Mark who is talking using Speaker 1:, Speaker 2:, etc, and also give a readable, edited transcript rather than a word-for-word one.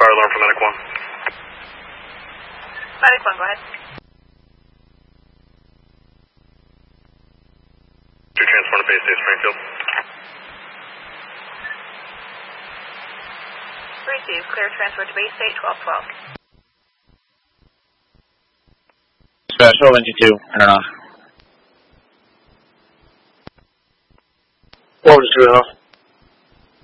Speaker 1: fire alarm for Medic 1.
Speaker 2: Medic 1, go ahead.
Speaker 1: Transport to Bay State Springfield.
Speaker 2: Receive. Clear transport to Bay State 1212.
Speaker 3: Special engine 2, turn off.
Speaker 1: What was 2 off?